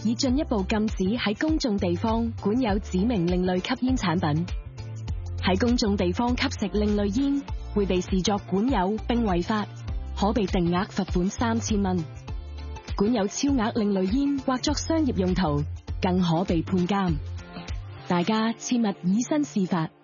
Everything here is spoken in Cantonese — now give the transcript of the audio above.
以進一步禁止喺公眾地方管有指明另類吸煙產品。喺公眾地方吸食另類煙，會被視作管有並違法，可被定額罰款3000蚊。管有超額另類煙或作商業用途，更可被判監。大家切勿以身試法。